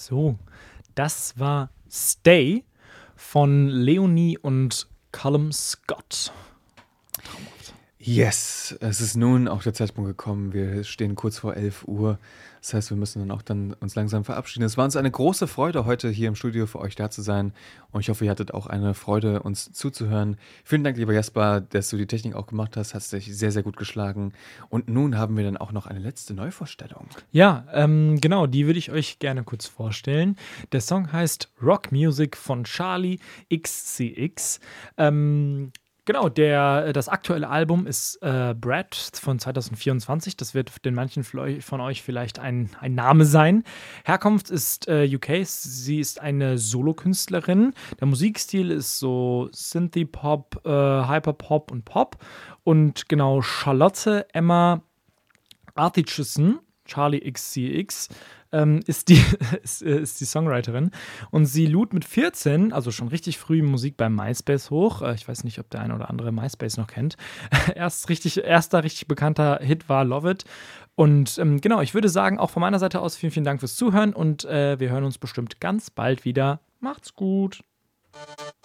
So, das war Stay von Leonie und Callum Scott. Traumhaft. Yes, es ist nun auch der Zeitpunkt gekommen. Wir stehen kurz vor 11 Uhr. Das heißt, wir müssen dann uns langsam verabschieden. Es war uns eine große Freude, heute hier im Studio für euch da zu sein. Und ich hoffe, ihr hattet auch eine Freude, uns zuzuhören. Vielen Dank, lieber Jasper, dass du die Technik auch gemacht hast. Hast dich sehr, sehr gut geschlagen. Und nun haben wir dann auch noch eine letzte Neuvorstellung. Ja, genau, die würde ich euch gerne kurz vorstellen. Der Song heißt Rock Music von Charlie XCX. Genau, das aktuelle Album ist Brad von 2024. Das wird den manchen von euch vielleicht ein Name sein. Herkunft ist UK. Sie ist eine Solokünstlerin. Der Musikstil ist so Synthie-Pop, Hyperpop und Pop. Und genau, Charlotte Emma Artichuson, Charlie XCX, ist die Songwriterin. Und sie lud mit 14, also schon richtig früh Musik bei MySpace hoch. Ich weiß nicht, ob der eine oder andere MySpace noch kennt. Erster richtig bekannter Hit war Love It. Und genau, ich würde sagen, auch von meiner Seite aus vielen, vielen Dank fürs Zuhören und wir hören uns bestimmt ganz bald wieder. Macht's gut!